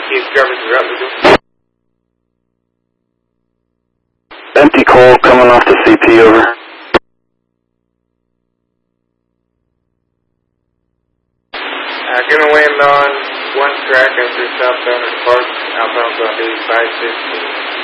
Keith Jarvis is out with Empty coal coming off the CP, over. Give me wind on one track after southbound in the park, outbound on 8515.